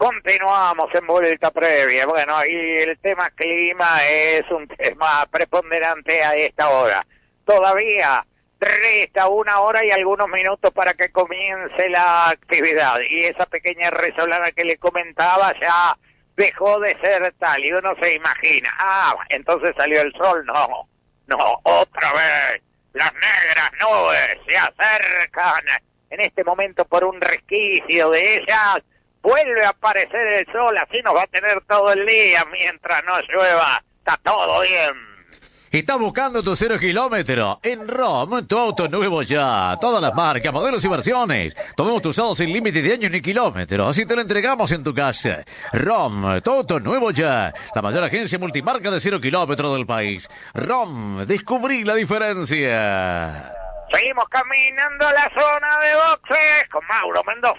Continuamos en vuelta previa. Bueno, y el tema clima es un tema preponderante a esta hora. Todavía resta 1 hora y algunos minutos para que comience la actividad. Y esa pequeña resolana que le comentaba ya dejó de ser tal. Y uno se imagina, entonces salió el sol. No, otra vez. Las negras nubes se acercan. En este momento, por un resquicio de ellas, vuelve a aparecer el sol, así nos va a tener todo el día mientras no llueva. Está todo bien. Estás buscando tu 0 kilómetro. En ROM, tu auto nuevo ya. Todas las marcas, modelos y versiones. Tomemos tu usado sin límite de años ni kilómetros. Así te lo entregamos en tu casa. ROM, tu auto nuevo ya. La mayor agencia multimarca de 0 kilómetros del país. ROM, descubrí la diferencia. Seguimos caminando a la zona de boxes con Mauro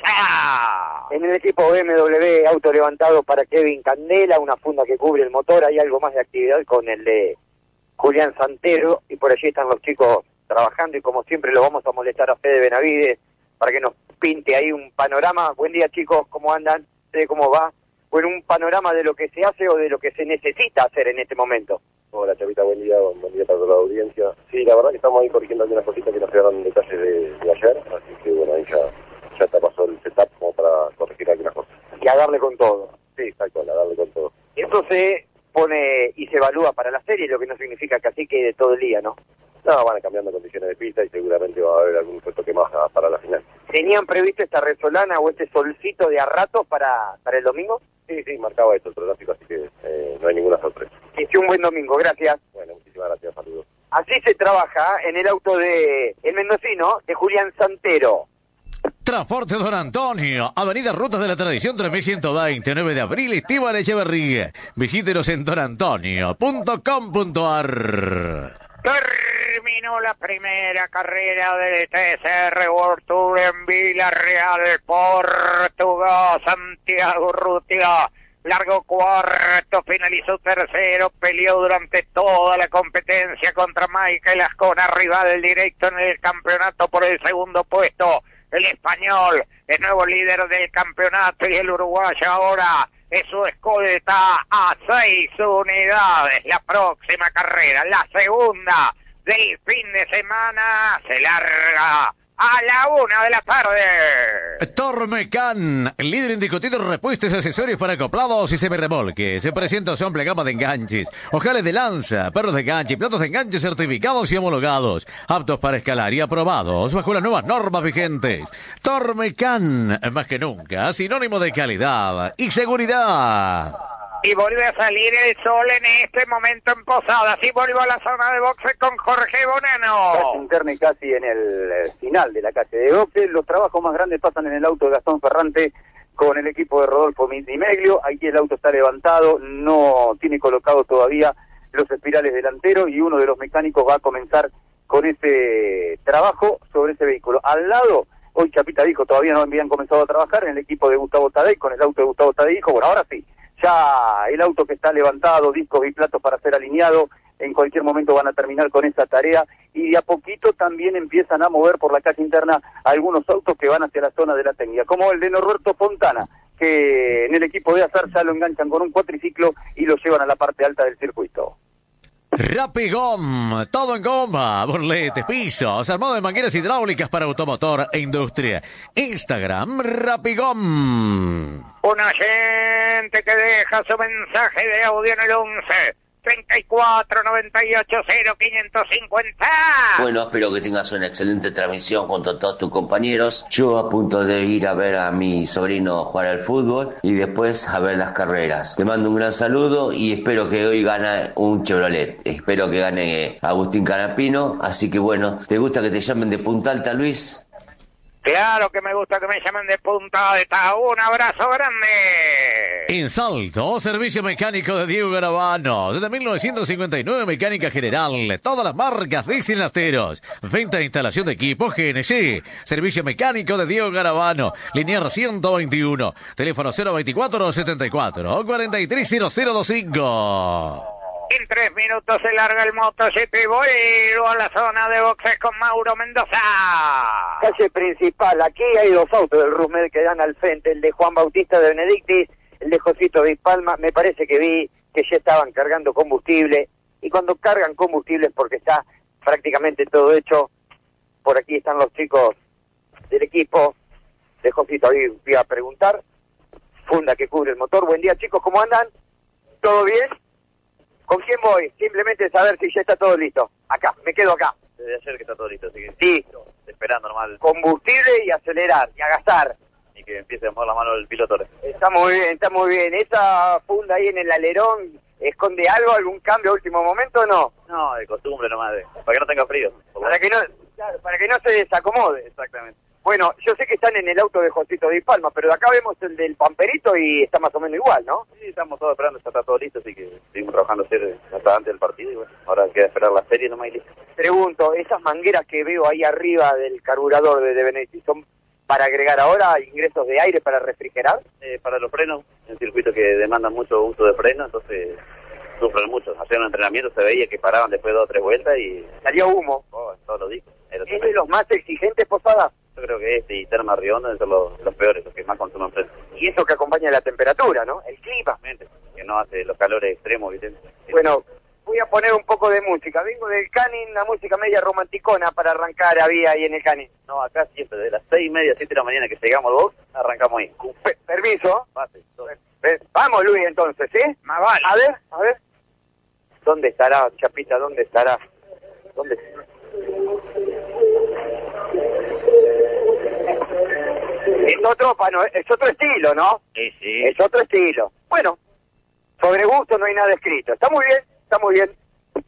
Mendoza. En el equipo BMW, auto levantado para Kevin Candela, una funda que cubre el motor. Hay algo más de actividad con el de Julián Santero, y por allí están los chicos trabajando, y como siempre lo vamos a molestar a Fede Benavides para que nos pinte ahí un panorama. Buen día, chicos, ¿cómo andan? ¿Cómo va? Bueno, un panorama de lo que se hace o de lo que se necesita hacer en este momento. Hola, Chavita, buen día para toda la audiencia. Sí, la verdad que estamos ahí corrigiendo algunas cositas que nos quedaron detalles de ayer, así que bueno, ahí ya está pasó el setup como para corregir algunas cosas. Y a darle con todo. Sí, exacto, a darle con todo. Eso se pone y se evalúa para la serie, lo que no significa que así quede todo el día, ¿no? No, van cambiando condiciones de pista y seguramente va a haber algún toque más para la final. ¿Tenían previsto esta resolana o este solcito de a ratos para el domingo? Sí, marcaba esto el pronóstico, así que no hay ninguna sorpresa. Que sea un buen domingo, gracias. Bueno, muchísimas gracias, saludos. Así se trabaja en el auto de el mendocino, de Julián Santero. Transporte Don Antonio, Avenida Rutas de la Tradición 3120, 9 de abril, Esteban Echeverría. Visítenos en donantonio.com.ar. Terminó la primera carrera del TCR World Tour en Villarreal, Portugal. Santiago Urrutia largó cuarto, finalizó tercero, peleó durante toda la competencia contra Michael Ascona, rival directo en el campeonato por el segundo puesto. El español es nuevo líder del campeonato, y el uruguayo ahora es su escolta a 6 unidades. La próxima carrera, la segunda del fin de semana, se larga a la 1 de la tarde. Tormecan, el líder indiscutido en repuestos y accesorios para acoplados y semirremolques. Se presenta su amplia gama de enganches, ojales de lanza, perros de enganche y platos de enganche certificados y homologados, aptos para escalar y aprobados bajo las nuevas normas vigentes. Tormecan, más que nunca, sinónimo de calidad y seguridad. Y vuelve a salir el sol en este momento en Posadas. Y vuelvo a la zona de boxe con Jorge Bonano. Casi interna y casi en el final de la calle de boxe. Los trabajos más grandes pasan en el auto de Gastón Ferrante con el equipo de Rodolfo Di Meglio. Aquí el auto está levantado, no tiene colocado todavía los espirales delanteros, y uno de los mecánicos va a comenzar con ese trabajo sobre ese vehículo. Al lado, hoy Chapita dijo, todavía no habían comenzado a trabajar en el equipo de Gustavo Tadei, con el auto de Gustavo Tadei. Dijo, bueno, ahora sí. Ya el auto que está levantado, discos y platos para ser alineado, en cualquier momento van a terminar con esa tarea, y de a poquito también empiezan a mover por la calle interna algunos autos que van hacia la zona de la técnica, como el de Norberto Fontana, que en el equipo de Azar ya lo enganchan con un cuatriciclo y lo llevan a la parte alta del circuito. Rapigom, todo en goma, burletes, pisos, armado de mangueras hidráulicas para automotor e industria. Instagram, Rapigom. Un oyente que deja su mensaje de audio en el 11 34 98 0 550. Bueno, espero que tengas una excelente transmisión junto a todos tus compañeros. Yo a punto de ir a ver a mi sobrino jugar al fútbol y después a ver las carreras. Te mando un gran saludo y espero que hoy gane un Chevrolet. Espero que gane Agustín Canapino. Así que bueno, ¿te gusta que te llamen de Punta Alta, Luis? Claro que me gusta que me llamen de Punta Alta. Un abrazo grande. En Salto, servicio mecánico de Diego Garavano. Desde 1959, mecánica general. Todas las marcas diesel lasteros. Venta e instalación de equipos GNC. Servicio mecánico de Diego Garavano. Linear 121. Teléfono 024-74 430025. En 3 minutos se larga el MotoGP. Vuelvo a la zona de boxes con Mauro Mendoza. Calle principal, aquí hay 2 autos del Rusmed que dan al frente, el de Juan Bautista de Benedictis el de Josito de Palma, me parece que vi que ya estaban cargando combustible, y cuando cargan combustible es porque está prácticamente todo hecho. Por aquí están los chicos del equipo de Josito, ahí voy a preguntar, funda que cubre el motor. Buen día, chicos, ¿cómo andan? ¿Todo bien? ¿Con quién voy? Simplemente saber si ya está todo listo. Acá, me quedo acá. Desde ayer que está todo listo, así que Sí, esperando normal combustible y acelerar, y a gastar. y que empiece a mover la mano el piloto. Está muy bien, está muy bien. ¿Esa funda ahí en el alerón esconde algo, algún cambio a último momento o no? No, de costumbre nomás, para que no tenga frío. Para que no, claro, para que no se desacomode. Exactamente. Bueno, yo sé que están en el auto de Josito de Palma, pero de acá vemos el del Pamperito y está más o menos igual, ¿no? Sí, estamos todos esperando, ya está todo listo, así que seguimos trabajando ayer hasta antes del partido y bueno, ahora queda esperar la serie nomás y listo. Pregunto, esas mangueras que veo ahí arriba del carburador de Benetti, ¿son para agregar ahora ingresos de aire para refrigerar? Para los frenos, un circuito que demanda mucho uso de freno, entonces sufren mucho. Ayer en el entrenamiento se veía que paraban después de 2 o 3 vueltas y Salía humo. todos los discos. ¿Es de los más exigentes, Posada? Yo creo que este y Terma Riondo deben ser los peores, los que más consumen freno. Y eso que acompaña la temperatura, ¿no? El clima. Que no hace los calores extremos, ¿viste? Bueno, voy a poner un poco de música. Vengo del Canin, una música media romanticona para arrancar, había ahí en el Canin. No, acá siempre, de las 6:30, 7 de la mañana que llegamos al box, arrancamos ahí. Permiso. Pase, todo. Vamos, Luis, entonces, ¿sí? Más vale. A ver. ¿Dónde estará, Chapita? ¿Dónde estará? ¿Dónde? Es otro estilo, ¿no? Sí, sí. Es otro estilo. Bueno, sobre gusto no hay nada escrito. Está muy bien, está muy bien.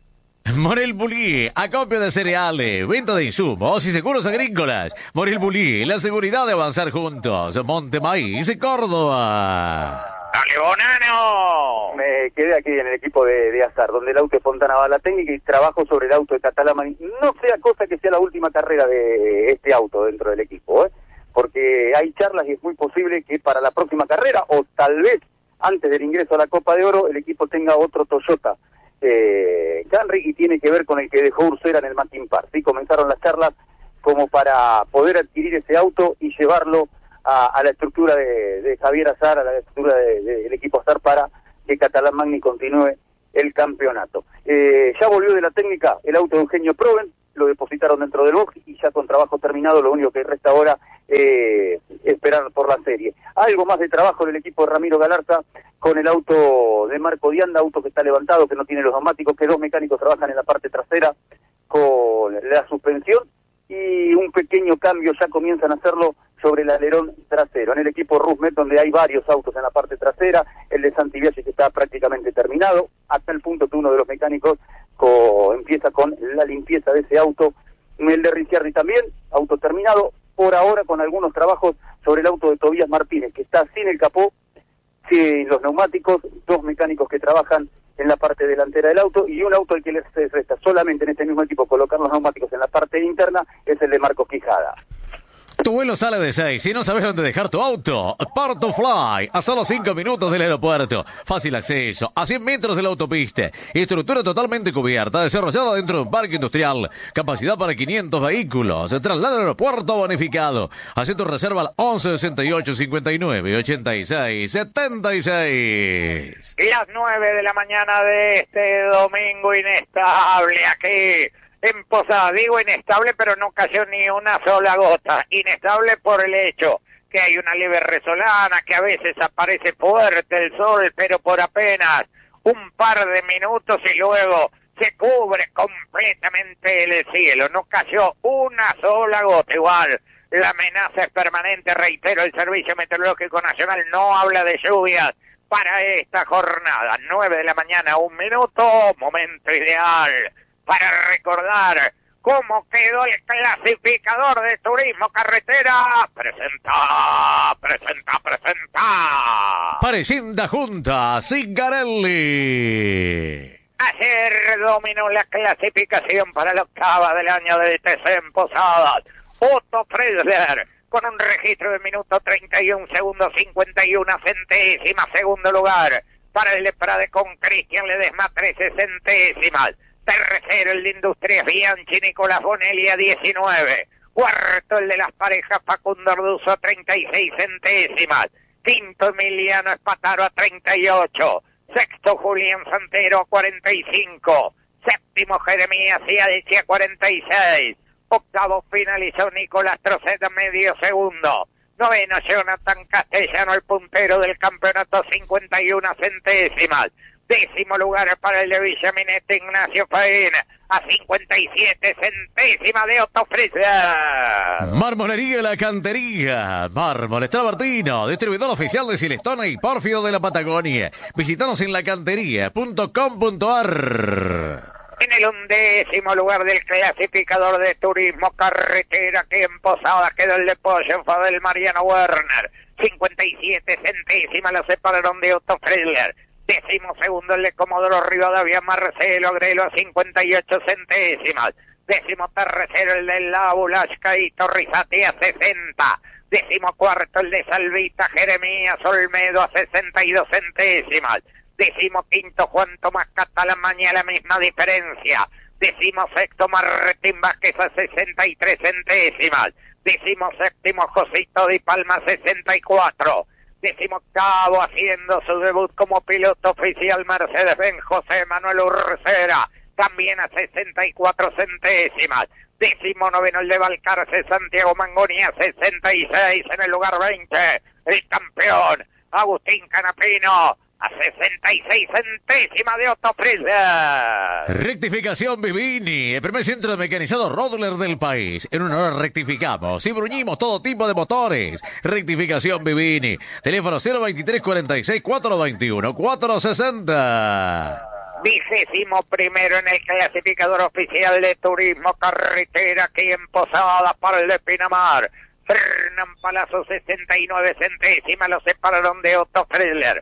Morel Bulí, acopio de cereales, venta de insumos y seguros agrícolas. Morel Bulí, la seguridad de avanzar juntos. Monte Maíz, Córdoba. ¡Dale, Bonano! Me quedé aquí en el equipo de Azar, donde el auto de Fontana va a la técnica y trabajo sobre el auto de Catalamani. No sea cosa que sea la última carrera de este auto dentro del equipo, porque hay charlas y es muy posible que para la próxima carrera, o tal vez antes del ingreso a la Copa de Oro, el equipo tenga otro Toyota Camry, y tiene que ver con el que dejó Ursera en el Mackin Park. ¿Sí? Comenzaron las charlas como para poder adquirir ese auto y llevarlo a la estructura de Javier Azar, a la estructura del equipo Azar, para que Catalán Magni continúe el campeonato. Ya volvió de la técnica el auto de Eugenio Proven, lo depositaron dentro del box y ya con trabajo terminado lo único que resta ahora esperar por la serie. Algo más de trabajo del equipo de Ramiro Galarza con el auto de Marco Dianda, auto que está levantado, que no tiene los neumáticos, que 2 mecánicos trabajan en la parte trasera con la suspensión, y un pequeño cambio ya comienzan a hacerlo sobre el alerón trasero. En el equipo Rusmet, donde hay varios autos en la parte trasera, el de Santibiasi que está prácticamente terminado, hasta el punto que uno de los mecánicos empieza con la limpieza de ese auto. El de Ricciardi también, auto terminado, por ahora con algunos trabajos sobre el auto de Tobías Martínez, que está sin el capó, sin los neumáticos, 2 mecánicos que trabajan en la parte delantera del auto, y un auto al que les resta solamente en este mismo equipo colocar los neumáticos en la parte interna es el de Marcos Quijada. Tu vuelo sale de 6 y no sabes dónde dejar tu auto. Parto Fly, a solo 5 minutos del aeropuerto. Fácil acceso, a 100 metros de la autopista. Estructura totalmente cubierta, desarrollada dentro de un parque industrial. Capacidad para 500 vehículos. Traslado al aeropuerto bonificado. Haz tu reserva al 11 68 59 86 76. Las 9 de la mañana de este domingo inestable aquí en Posada. Digo inestable, pero no cayó ni una sola gota. Inestable por el hecho que hay una leve resolana, que a veces aparece fuerte el sol, pero por apenas un par de minutos y luego se cubre completamente el cielo. No cayó una sola gota. Igual, la amenaza es permanente. Reitero, el Servicio Meteorológico Nacional no habla de lluvias para esta jornada. 9 de la mañana, 1 minuto, momento ideal para recordar cómo quedó el clasificador de turismo carretera. Presenta. Presenta junta Zingarelli. Ayer dominó la clasificación para la octava del año del TC en Posadas. Otto Fredler con un registro de minuto 31 segundos 51 centésimas. Segundo lugar para el Prade con Cristian Ledesma, 13 centésimas. Tercero el de Industrias Bianchi, Nicolás Bonelli a 19. Cuarto el de las parejas Facundo Arduzo, 36 centésimas. Quinto, Emiliano Espataro a 38. Sexto, Julián Santero a 45. Séptimo, Jeremías Cialchi a 46. Octavo, finalizó Nicolás Troceta, medio segundo. Noveno, Jonathan Castellano, el puntero del campeonato, 51 centésimas. Décimo lugar para el de Villaminete, Ignacio Faín, a 57 centésimas de Otto Frizzler. Marmolería La Cantería, Mármoles Travertino, distribuidor oficial de Silestone y Pórfido de la Patagonia. Visítanos en lacantería.com.ar. En el 11º lugar del clasificador de turismo carretera, que en Posada quedó el de Pollo Fadel Mariano Werner. 57 centésimas lo separaron de Otto Frizzler. 12º el de Comodoro Rivadavia Marcelo Agrelo a 58 centésimas. 13º el de Lábula Caíto Rizati a 60. 14º el de Salvita Jeremías Olmedo a 62 centésimas. 15º Juan Tomás Catalamaña, la misma diferencia. 16º Martín Vázquez a 63 centésimas. 17º Josito Di Palma 64. 18º haciendo su debut como piloto oficial Mercedes-Benz José Manuel Urcera, también a 64 centésimas. 19º el de Balcarce Santiago Mangoni a 66 en el lugar 20. El campeón Agustín Canapino a 66 centésimas de Otto Frizzler. Rectificación Vivini, el primer centro de mecanizado Rodler del país. En una hora rectificamos y bruñimos todo tipo de motores. Rectificación Vivini. Teléfono 023 46 421 460. 21º en el clasificador oficial de turismo carretera, aquí en Posada para el de Pinamar. Fernán Palazzo 69 centésimas lo separaron de Otto Frizzler.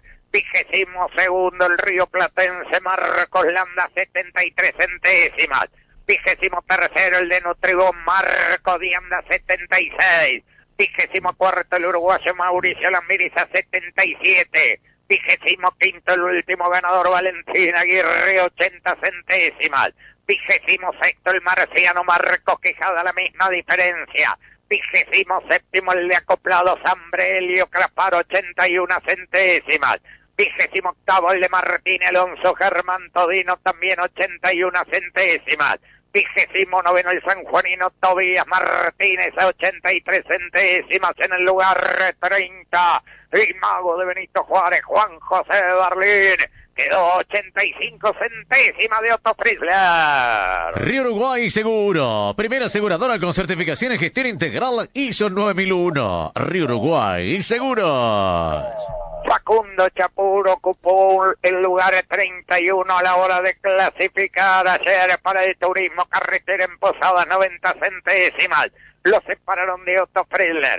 22º el Río Platense Marcos Landa 73 centésimas. 23º el de Nutribón Marco Dianda 76. 24º el uruguayo Mauricio Lamiriza 77. 25º el último ganador Valentín Aguirre 80 centésimas. 26º el marciano Marcos Quijada, la misma diferencia. 27º el de acoplado Sambrelio Crapar 81 centésimas. 28º el de Martín Alonso Germán Todino, también 81 centésimas. 29º el sanjuanino Tobías Martínez a 83 centésimas en el lugar 30. El mago de Benito Juárez, Juan José de Berlín, quedó 85 centésimas de Otto Frizzler. Río Uruguay Seguro, primera aseguradora con certificación en gestión integral ISO 9001. Río Uruguay Seguros. Facundo Chapuro ocupó el lugar 31 a la hora de clasificar ayer para el turismo carretera en Posadas, 90 centésimas. Lo separaron de Otto Frizzler.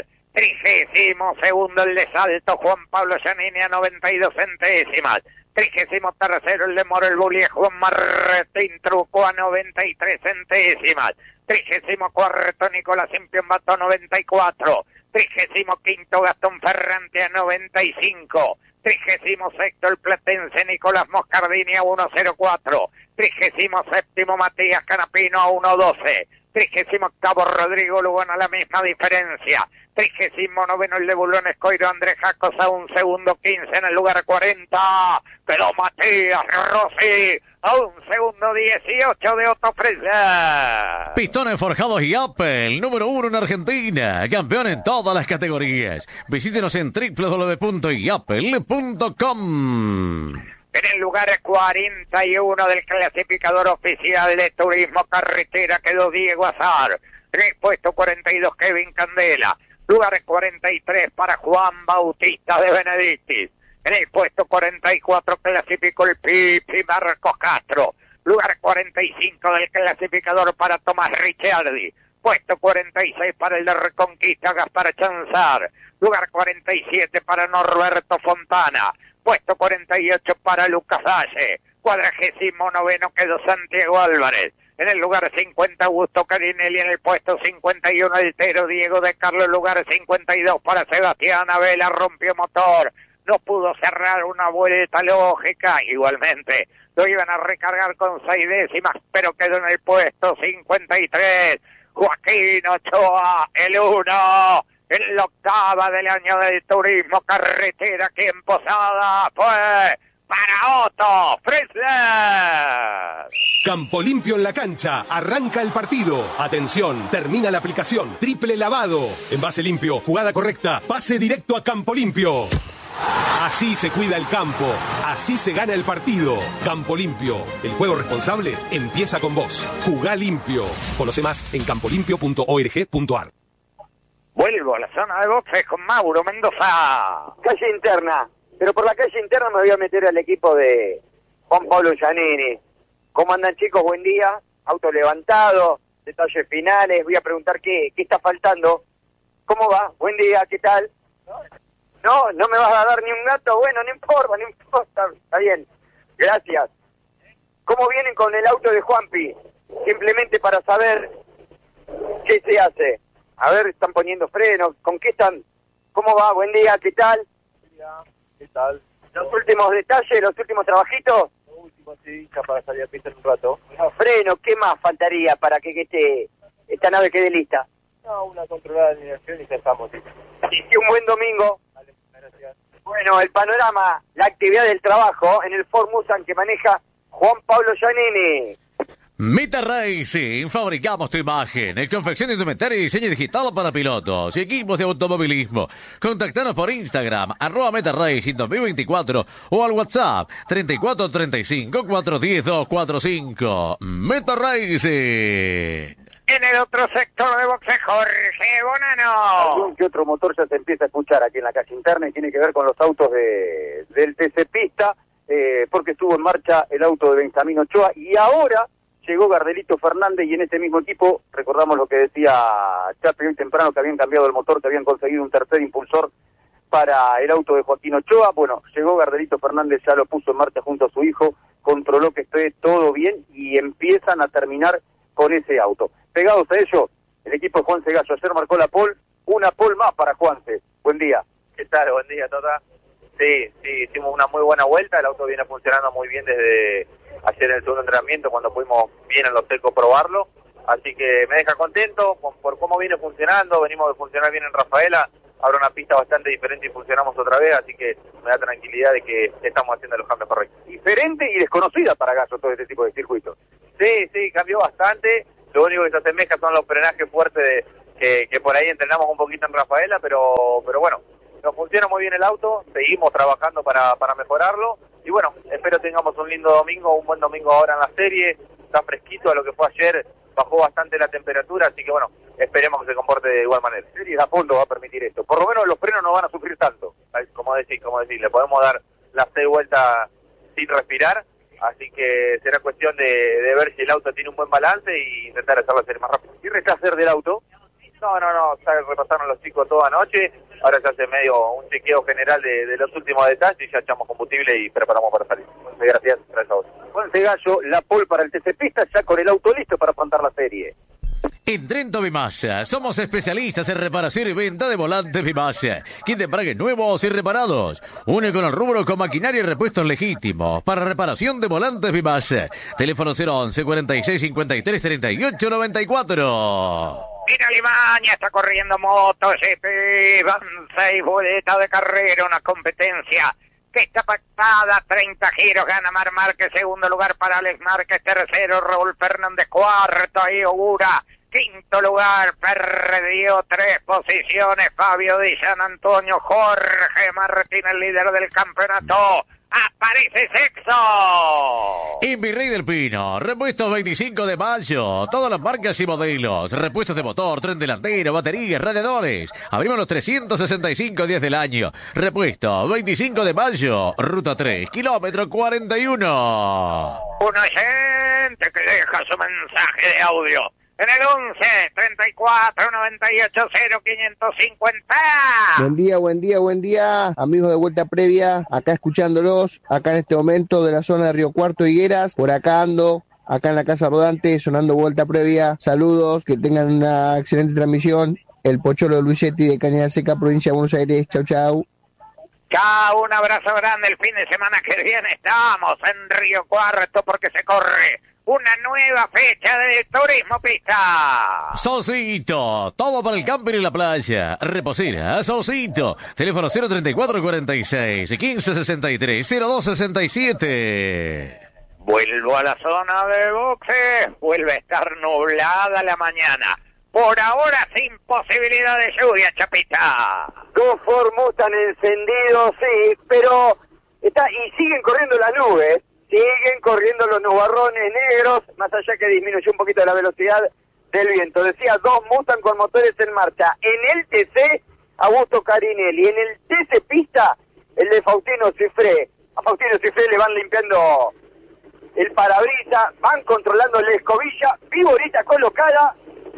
32º el de Salto Juan Pablo Giannini a 92 centésimas. 33º el de Morel Bullies Juan Martín Truco a 93 centésimas. 34º Nicolás Impiombato a 94. 35º Gastón Ferrante a 95. 36º el platense Nicolás Moscardini a 104. 37º Matías Canapino a 112. 38º Rodrigo Lugano a la misma diferencia. 39º el de Bulones Coiro Andrés Jacos a 1 segundo 15 en el lugar 40. Quedó Matías Rossi a 1 segundo 18 de Otto Frizzler. Pistones Forjados y Apple, número 1 en Argentina, campeón en todas las categorías. Visítenos en www.yapple.com. En el lugar 41 del clasificador oficial de turismo carretera quedó Diego Azar. En el puesto 42 Kevin Candela. Lugar 43 para Juan Bautista de Benedictis. En el puesto 44 clasificó el Pipi Marcos Castro. Lugar 45 del clasificador para Tomás Ricciardi. Puesto 46 para el de Reconquista Gaspar Chanzar. Lugar 47 para Norberto Fontana. Puesto 48 para Lucas Valle. 49º quedó Santiago Álvarez. En el lugar 50 Augusto Carinelli. En el puesto 51 el Tero Diego de Carlos. Lugar 52 para Sebastián Abela. Rompió motor. No pudo cerrar una vuelta lógica. Igualmente lo iban a recargar con 6 décimas, pero quedó en el puesto 53. Joaquín Ochoa, el 1. en la octava del año del turismo carretera aquí en Posada fue para Otto Frizzler. Campo Limpio en la cancha, arranca el partido. Atención, termina la aplicación, triple lavado. Envase limpio, jugada correcta, pase directo a Campo Limpio. Así se cuida el campo, así se gana el partido. Campo Limpio, el juego responsable empieza con vos. Jugá limpio. Conoce más en campolimpio.org.ar. Vuelvo a la zona de boxes con Mauro Mendoza. Calle interna, pero por la calle interna me voy a meter al equipo de Juan Pablo Giannini. ¿Cómo andan, chicos? Buen día. Auto levantado, detalles finales. Voy a preguntar qué está faltando. ¿Cómo va? Buen día, ¿qué tal? No me vas a dar ni un gato. Bueno, no importa. Está bien. Gracias. ¿Cómo vienen con el auto de Juanpi? Simplemente para saber qué se hace. A ver, están poniendo frenos. ¿Con qué están? ¿Cómo va? Buen día, ¿qué tal? ¿Qué tal? Los últimos detalles, los últimos trabajitos. Lo último, sí, ya para salir a pista en un rato. Freno, ¿qué más faltaría para que esta nave quede lista? No, una controlada de alineación y ya estamos. Sí. Y un buen domingo. Vale, gracias. Bueno, el panorama, la actividad del trabajo en el Ford Mustang que maneja Juan Pablo Giannini. Meta Racing, fabricamos tu imagen, confección de indumentaria y diseño digital para pilotos y equipos de automovilismo. Contactanos por Instagram, @Meta Racing 2024 o al WhatsApp 34 35 410 245. Meta Racing. En el otro sector de boxe, Jorge Bonano. Algún que otro motor ya se empieza a escuchar aquí en la calle interna y tiene que ver con los autos del TC Pista, porque estuvo en marcha el auto de Benjamín Ochoa y ahora llegó Gardelito Fernández y en ese mismo equipo, recordamos lo que decía Chapi hoy temprano, que habían cambiado el motor, que habían conseguido un tercer impulsor para el auto de Joaquín Ochoa. Bueno, llegó Gardelito Fernández, ya lo puso en marcha junto a su hijo, controló que esté todo bien y empiezan a terminar con ese auto. Pegados a ello, el equipo de Juanse Gallo ayer marcó la pole, una pole más para Juanse. Buen día. ¿Qué tal? Buen día, Tota. Sí, hicimos una muy buena vuelta, el auto viene funcionando muy bien desde ayer en el segundo entrenamiento cuando pudimos bien en los secos probarlo, así que me deja contento por cómo viene funcionando. Venimos de funcionar bien en Rafaela, ahora una pista bastante diferente y funcionamos otra vez, así que me da tranquilidad de que estamos haciendo los cambios correctos. Diferente y desconocida para Gallo todo este tipo de circuitos. Sí, cambió bastante, lo único que se asemeja son los frenajes fuertes que por ahí entrenamos un poquito en Rafaela, pero bueno, nos funciona muy bien el auto, seguimos trabajando para mejorarlo. Y bueno, espero tengamos un lindo domingo, un buen domingo ahora en la serie. Está fresquito a lo que fue ayer, bajó bastante la temperatura, así que bueno, esperemos que se comporte de igual manera. Series a fondo va a permitir esto. Por lo menos los frenos no van a sufrir tanto. Como decir, le podemos dar las 6 vueltas sin respirar, así que será cuestión de ver si el auto tiene un buen balance y intentar hacer la serie más rápido. ¿Qué resta hacer del auto? No, ya repasaron los chicos toda noche, ahora se hace medio un chequeo general de los últimos detalles y ya echamos combustible y preparamos para salir. Gracias a vos. Juanse Gallo, la pole para el TC Pista, ya con el auto listo para afrontar la serie. En Trento Vimasa, somos especialistas en reparación y venta de volantes Vimasa. Kit de embrague nuevos y reparados. Único en el rubro con maquinaria y repuestos legítimos. Para reparación de volantes Vimasa. Teléfono 011 46 53 38 94. En Alemania está corriendo MotoGP, van 6 boletas de carrera, una competencia que está pactada, 30 giros, gana Mar Márquez, segundo lugar para Alex Márquez, tercero Raúl Fernández, cuarto ahí Ogura, quinto lugar perdió 3 posiciones Fabio Di San Antonio, Jorge Martín el líder del campeonato. ¡Aparece sexto! En Virrey del Pino, repuestos 25 de mayo, todas las marcas y modelos, repuestos de motor, tren delantero, baterías, radiadores. Abrimos los 365 días del año. Repuesto 25 de mayo, ruta 3, kilómetro 41. Un oyente que deja su mensaje de audio en el 11 34 98 0 550. Buen día, amigos de Vuelta Previa, acá escuchándolos, acá en este momento de la zona de Río Cuarto, Higueras, por acá ando, acá en la Casa Rodante, sonando Vuelta Previa. Saludos, que tengan una excelente transmisión. El Pocholo de Luisetti de Cañada Seca, provincia de Buenos Aires. Chau. Chao, un abrazo grande. El fin de semana que viene estamos en Río Cuarto porque se corre una nueva fecha de Turismo Pista. Sosito, todo para el camper y la playa. Reposera, Sosito. Teléfono 034 46 15 63 02 67. Vuelvo a la zona de boxe. Vuelve a estar nublada la mañana. Por ahora sin posibilidad de lluvia, Chapita. Dos Ford Mustang encendidos, sí, pero y siguen corriendo las nubes, siguen corriendo los nubarrones negros, más allá que disminuyó un poquito la velocidad del viento. Decía, dos Mustang con motores en marcha. En el TC, Augusto Carinelli. En el TC Pista, el de Faustino Cifré. A Faustino Cifré le van limpiando el parabrisas, van controlando la escobilla, viborita colocada.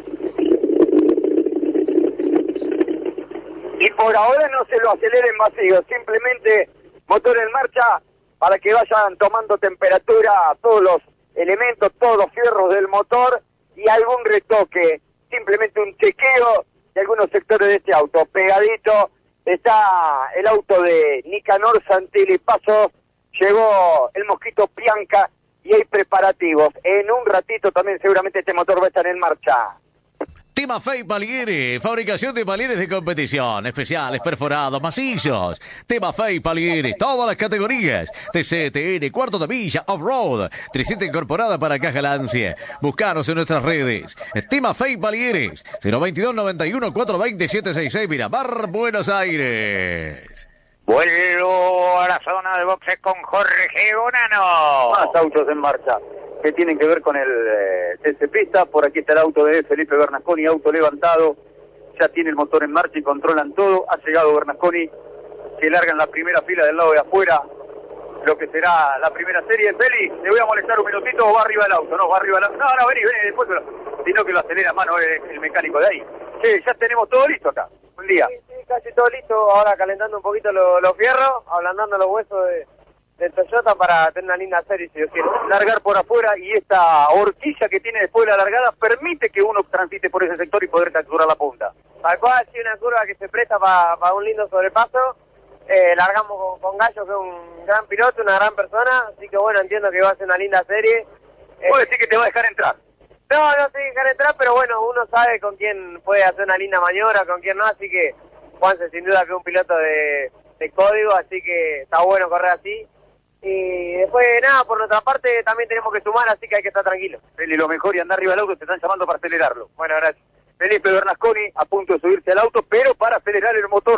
Y por ahora no se lo aceleren vacío, simplemente motor en marcha para que vayan tomando temperatura todos los elementos, todos los fierros del motor y algún retoque, simplemente un chequeo de algunos sectores de este auto. Pegadito está el auto de Nicanor Santilli Pasos, llegó el Mosquito Pianca y hay preparativos. En un ratito también seguramente este motor va a estar en marcha. Temafei Palguiri, fabricación de palieres de competición, especiales, perforados, macizos. Temafei Palguiri, todas las categorías. TC, TN, cuarto de milla, off-road, 300 incorporada para caja Lancia. Buscanos en nuestras redes. Temafei Palguiri, 022 91 420 766, Miramar, Buenos Aires. Vuelvo a la zona de boxes con Jorge Bonano. Más autos en marcha que tienen que ver con el TC Pista. Por aquí está el auto de Felipe Bernasconi, auto levantado, ya tiene el motor en marcha y controlan todo. Ha llegado Bernasconi, que larga en la primera fila del lado de afuera lo que será la primera serie. Feli, te voy a molestar un minutito, o va arriba el auto. No, va arriba el auto. No, vení, después, sino que lo acelera mano el mecánico de ahí. Sí, ya tenemos todo listo acá. Buen día. Sí, casi todo listo, ahora calentando un poquito los fierros, ablandando los huesos del Toyota para tener una linda serie, si Dios quiere. Largar por afuera y esta horquilla que tiene después de la largada permite que uno transite por ese sector y poder capturar la punta. Tal cual, sí, una curva que se presta para un lindo sobrepaso. Largamos con Gallo, que es un gran piloto, una gran persona, así que bueno, entiendo que va a ser una linda serie. ¿Puedo decir que te va a dejar entrar? No sé dejar entrar, pero bueno, uno sabe con quién puede hacer una linda maniobra, con quién no, así que Juanse sin duda que es un piloto de código, así que está bueno correr así. Y después, nada, por nuestra parte también tenemos que sumar, así que hay que estar tranquilos. Feli, lo mejor y andar arriba del auto, te están llamando para acelerarlo. Bueno, gracias. Felipe Bernasconi a punto de subirse al auto, pero para acelerar el motor